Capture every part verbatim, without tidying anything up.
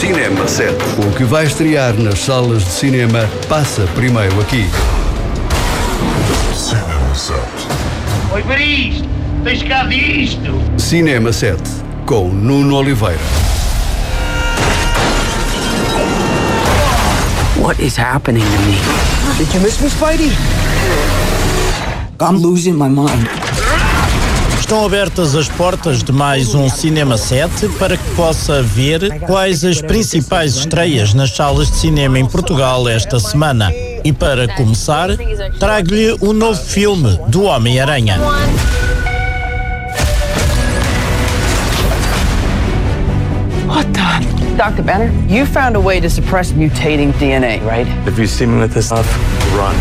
Cinema sete. O que vai estrear nas salas de cinema passa primeiro aqui. Cinema sete. Oi para isto, tens cá disto. Cinema sete, com Nuno Oliveira. What is happening to me? Did you miss me, Spidey? I'm losing my mind. Estão abertas as portas de mais um Cinema sete para que possa ver quais as principais estreias nas salas de cinema em Portugal esta semana. E para começar, trago-lhe o novo filme do Homem-Aranha. What the? Doctor Banner, you found a way to suppress mutating D N A, right? If you see me with this stuff, run.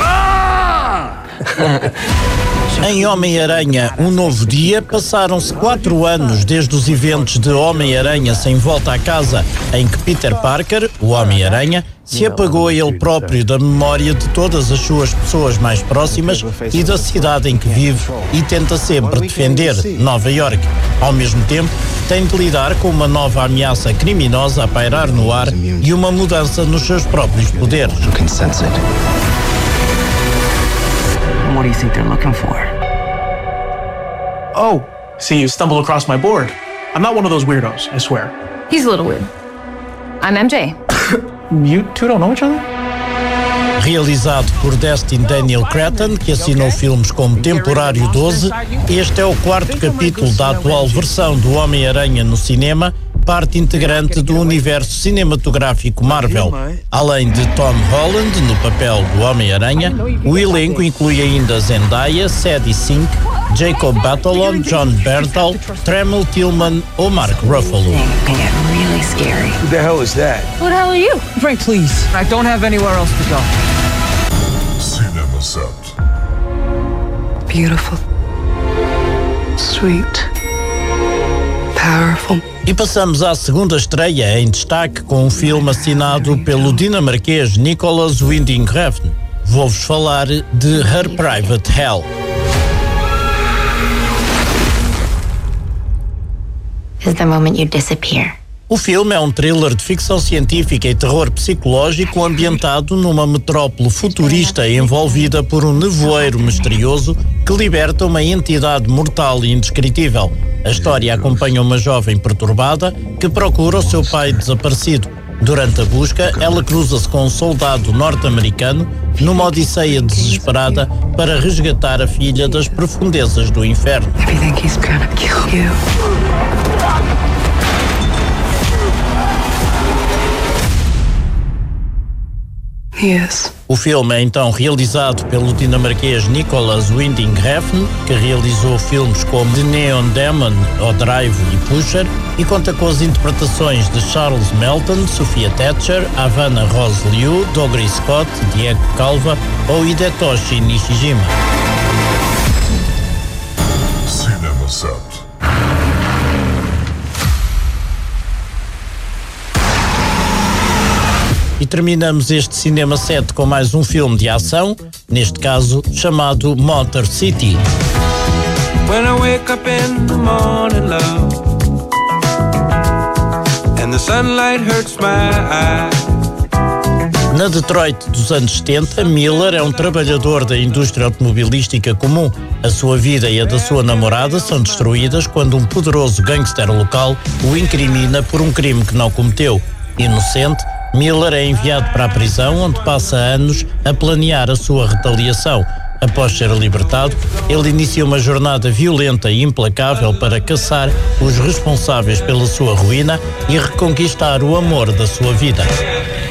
Em Homem-Aranha, um novo dia, passaram-se quatro anos desde os eventos de Homem-Aranha sem volta à casa, em que Peter Parker, o Homem-Aranha, se apagou a ele próprio da memória de todas as suas pessoas mais próximas e da cidade em que vive e tenta sempre defender Nova York. Ao mesmo tempo, tem de lidar com uma nova ameaça criminosa a pairar no ar e uma mudança nos seus próprios poderes. What do you think they're looking for? Oh, see, you stumbled across my board. I'm not one of those weirdos, I swear. He's a little weird. I'm M J. You two don't know each other? Realizado por Destin Daniel Cretton, que assinou filmes como Temporário doze, este é o quarto capítulo da atual versão do Homem-Aranha no cinema, parte integrante do universo cinematográfico Marvel. Além de Tom Holland no papel do Homem-Aranha, o elenco inclui ainda Zendaya, Sadie Sink, Jacob Batalon, John Bernthal, Tremel Tillman ou Mark Ruffalo. Really scary. Who the hell is that? Who the hell are you? Frank, please. I don't have anywhere else to go. Cinema sete. Beautiful. Sweet. Powerful. E passamos à segunda estreia em destaque com um filme assinado pelo dinamarquês Nicolas Winding Refn. Vou-vos falar de Her Private Hell. Is the moment you disappear. O filme é um thriller de ficção científica e terror psicológico ambientado numa metrópole futurista envolvida por um nevoeiro misterioso que liberta uma entidade mortal e indescritível. A história acompanha uma jovem perturbada que procura o seu pai desaparecido. Durante a busca, ela cruza-se com um soldado norte-americano numa odisseia desesperada para resgatar a filha das profundezas do inferno. I think he's gonna kill you. Yes. O filme é então realizado pelo dinamarquês Nicolas Winding Refn, que realizou filmes como The Neon Demon, O Drive e Pusher, e conta com as interpretações de Charles Melton, Sophia Thatcher, Havana Rose Liu, Dougray Scott, Diego Calva ou Hidetoshi Nishijima. Cinema sete. E terminamos este Cinema sete com mais um filme de ação, neste caso chamado Motor City. When I wake up in the morning, love, and the sunlight hurts my eyes. Na Detroit dos anos setenta, Miller é um trabalhador da indústria automobilística comum. A sua vida e a da sua namorada são destruídas quando um poderoso gangster local o incrimina por um crime que não cometeu. Inocente, Miller é enviado para a prisão, onde passa anos a planear a sua retaliação. Após ser libertado, ele inicia uma jornada violenta e implacável para caçar os responsáveis pela sua ruína e reconquistar o amor da sua vida.